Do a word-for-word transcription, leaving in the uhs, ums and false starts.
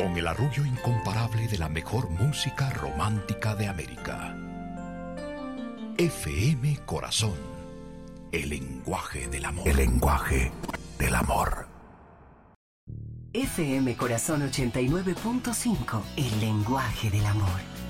con el arrullo incomparable de la mejor música romántica de América. F M Corazón, el lenguaje del amor. El lenguaje del amor. F M Corazón ochenta y nueve punto cinco, el lenguaje del amor.